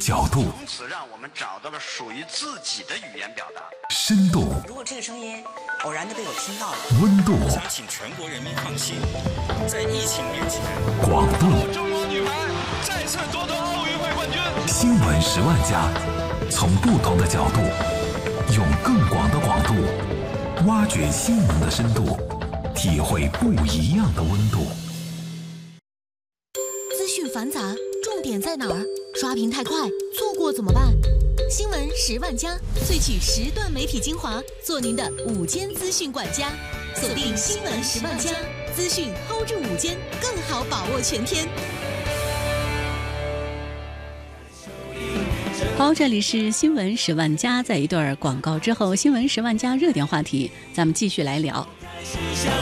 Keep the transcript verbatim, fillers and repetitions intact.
角度， 从此让我们找到了属于自己的语言表达。 深度， 如果这个声音偶然的被我听到了， 温度， 想请全国人民放心，在疫情面前， 广度。 中国女排再次夺得奥运会冠军。 新闻十万加，从不同的角度，用更广的广度，挖掘新闻的深度，体会不一样的温度。 资讯繁杂，重点在哪儿？刷屏太快，错过怎么办？新闻十万加，萃取十段媒体精华，做您的午间资讯管家。锁定新闻十万加，资讯 hold 住午间，更好把握全天。 好，这里是新闻十万加，在一段广告之后，新闻十万加热点话题，咱们继续来聊。